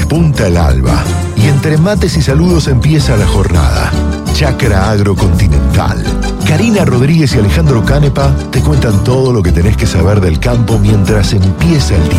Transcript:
despunta el alba y entre mates y saludos empieza la jornada. Chacra Agrocontinental. Karina Rodríguez y Alejandro Canepa te cuentan todo lo que tenés que saber del campo mientras empieza el día.